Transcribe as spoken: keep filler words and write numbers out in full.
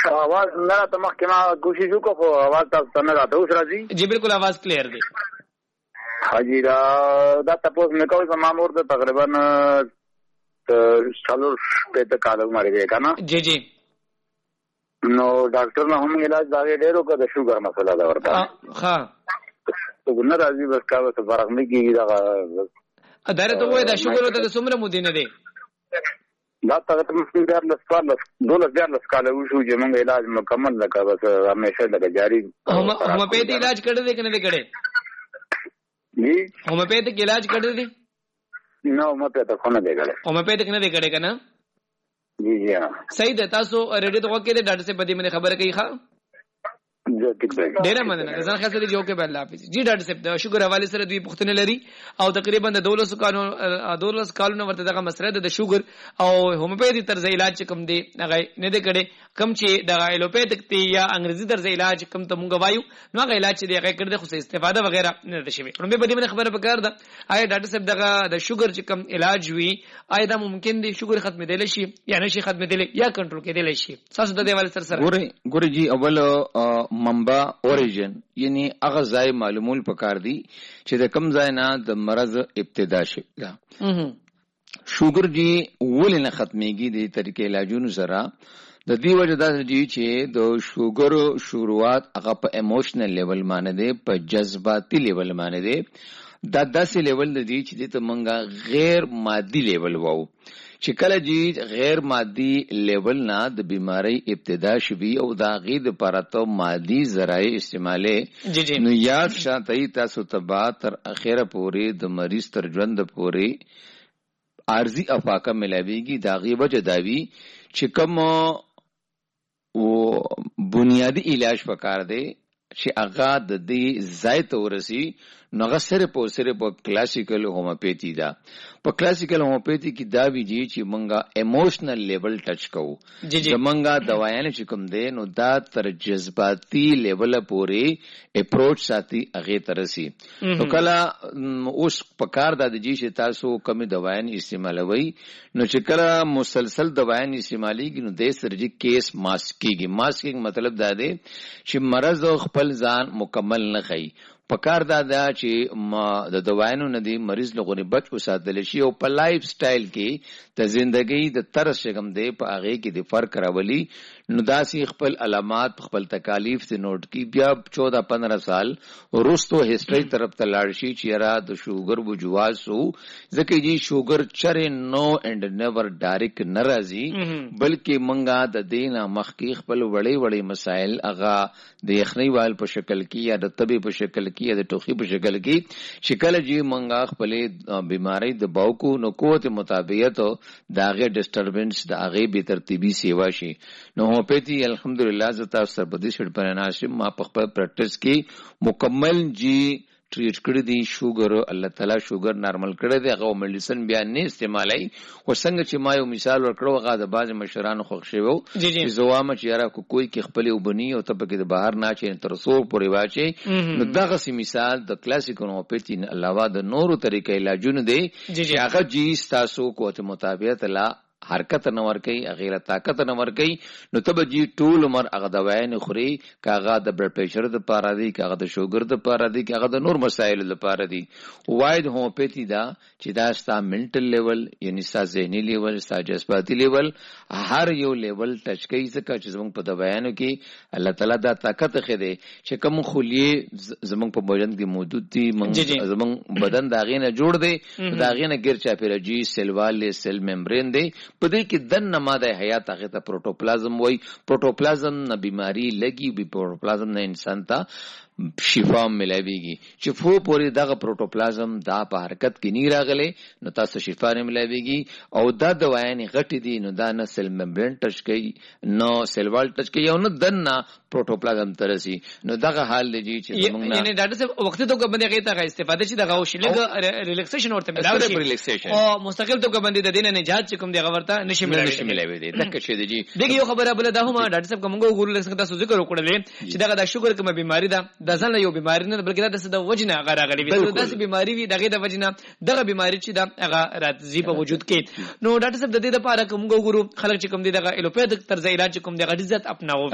आवाज نه راته مخکې ما کوشش وکړ خو आवाज تاسو ته نه راته اوس راځي جی بالکل आवाज کلیر دی حاجی دا دا تاسو مې کوي زما مور د تقریبا څلور شپږ کال عمر دی کنه جی جی نو ډاکټر نه هم علاج دا ډېرو کې د شوګر مسله دا ورته ها څنګه نه راځي بس کا څه فرق نه کیږي دا اداره ته وای دا شوګر ته څومره مو دینه دی دا تقریبا ډېر لسکال دولس ډېر لسکال وشو چې موږ علاج مکمل لکه بس همیشه لکه جاری هم هم په دې علاج کړی دی کنه دې کړی جی هم په دې علاج کړی دی نو مې په تاسو نه دی کړی هم په دې کنه دې کړی کنه جی جی صحیح ده تاسو ریډیو ته وکړه ډاکټر سے بدی منه خبره کوي ښا ډیره مننه ځان خاصه دی جو کې بل حافظ جی ډاکټر صاحب د شوګر حواله سره دوی پښتنه لري او تقریبا د دولس کالو دولس کالو ورته دغه مسله د شوګر او هومیوپیتھی طرز علاج کوم دی هغه نه دی کړي کم چې د ایلوپیتھک تی یا انګریزي طرز علاج کوم ته مونږ وایو نو هغه علاج چې دی هغه کړي خو استفاده وغیرہ نه ده شوی نو به بدی منه خبره وکړه دا آیا ډاکټر صاحب دغه د شوګر چې کوم علاج وی آیا دا ممکن دی شوګر ختم دی شي یا نشي ختم دی یا کنټرول کېدل شي تاسو د دې حواله سره سره ګوري ګوري جی اول منبع اوریجن یعنی هغه ځای معلومول پکار دی چې د کم ځای نه د مرض ابتدا شي دا شوګر جی ولې نه ختميږي د طریقې علاجونو سره د دې وجه دا دی چې د شوګر شروعات هغه په ایموشنل لیول باندې دی په جذباتي لیول باندې دی دا داسې لیول دی چې د منګه غیر مادي لیول وو چې کله جی غیر مادي لیول نه د بیماری ابتدا شوي او دا غي د پرته مادي ذرایع استعماله نو یاد شاتې تاسو تبا تر اخره پورې د مریض تر ژوند پورې عارضی افاقه ملاويږي دا غي وجه داوی چې کوم او بنیادی علاج پکار دی چې هغه د دې زائد ورسي نو هغه صرف او صرف کلاسیکل هومیوپیتھی دا په کلاسیکل هومیوپیتھی کې دا ویږي چې مونږه ایموشنل لیول ټچ کوو چې مونږه دوايان چې کوم دي نو دا تر جذباتي لیول پورې اپروچ ساتي هغه ترسي نو کله اوس پکار د دې چې تاسو کمی دوايان استعمالوي نو چې کله مسلسل دوايان استعماليږي نو د سرجی کیس ماسکیږي ماسکینګ مطلب دا دی چې مرض خپل ځان مکمل نه خي پکار دا دا چې د دوايانو نه دي مریض لغونی بچ وساتل شي او په لایف سټایل کې د ژوندۍ د طرز څنګه دی په هغه کې د فرق راولي نو داسي خپل علامات خپل تکالیف ته نوٹ کی بیا چودہ پندرہ سال ورستو هیستوري طرف ته لاړ شي چې را د شوګر وجواز سو ځکه جی شوګر چر نو اینڈ نیور ډایرکټ ناراضي بلکې منګه د دینه مخکې خپل وړي وړي مسائل اغا د یخنی وال په شکل کې یا د طبي په شکل کې یا د ټوخي په شکل کې شکل جی منګه خپل بیماری د باوکو نو قوت مطابقت داغه ډیسټربنس داغه به ترتیبي سیوا شي نو هومیوپیتھی الحمدلله زتا سر بدی شړ پر ناشم ما په خپل پریکټس کې مکمل جی ټریټ کړی دی شوګر الله تعالی شوګر نارمل کړی دی هغه میډیسن بیا نه استعمالای خو څنګه چې ما یو مثال ورکړو هغه د باز مشرانو خوښ شوی چې زوامه چې یاره کوی کې خپل وبني او ته په بهر نه چې تر څو پورې واچي نو دغه سی مثال د کلاسیک هومیوپیتھی علاوه د نورو طریقې علاجونه دی چې هغه جی تاسو کوته مطابقت لا حرکت نور کوي غیر طاقت نور کوي نو تب جی ټول عمر هغه دوايان خوري کاغه د بلډ پریشر د پاره دي کاغه د شوګر د پاره دي کاغه د نور مسایل د پاره دي واید هومیوپیتھی دا چې دا ستا منټل لیول یعنی ستا ذهني لیول ستا جذباتي لیول هر یو لیول ټچ کوي ځکه چې زموږ په دوايانو کې الله تعالی دا طاقت خېده چې کوم خلیه زموږ په بدن کې موجود دي زموږ بدن دا غینه جوړ دی دا غینه ګر چا پیرجی سیلوال سیل ممبرین دی په دې کې دنه ماده حیات هغه ته پروټوپلازم وای پروټوپلازم نه بیماری لګي به پروټوپلازم نه انسان ته شفا ملاويږي چې فو پوری دغه پروټوپلازم دا په حرکت کې نه راغلي نو تاسو شفا نه ملاويږي او دا دوايانې غټي دي نو دا نه سیل ممبرین ټچ کوي نو سیل وال ټچ کوي او نو دنه پروټوپلازم ترسي نو دغه حال دی چې موږ نه یعنی ډاکټر صاحب وخت ته کومه غیته غا استفاده چې دغه وشلګ ریلیکسیشن ورته ملاوي ریلیکسیشن او مستقل ته کومه د دینه نجات چې کوم دی غورته نشي ملاوي دي دغه چې دی دغه یو خبره بل دا هم ډاکټر صاحب کومه ګورل څنګه تاسو ذکر وکړل چې دغه د شوګر کومه بیماری ده د ځان یو بیماری نه بلکې دا د وجنه هغه راغلي وي داسې بیماری وي دغه د وجنه دغه بیماری چې دا هغه راځي په وجود کې نو ډاکټر صاحب د دې لپاره کوم ګورو خلک چې کوم دي دغه ایلوپیتھک طرز علاج کوم دغه عزت اپناو